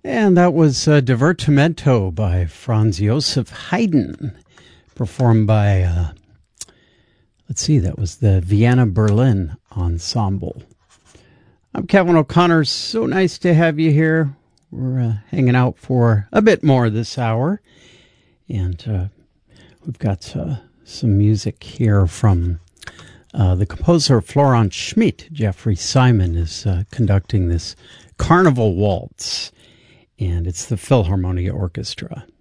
And that was Divertimento by Franz Joseph Haydn, performed by, that was the Vienna Berlin Ensemble. I'm Kevin O'Connor. So nice to have you here. We're hanging out for a bit more this hour. And we've got some music here from the composer Florent Schmidt. Jeffrey Simon is conducting this Carnival Waltz. And it's the Philharmonia Orchestra.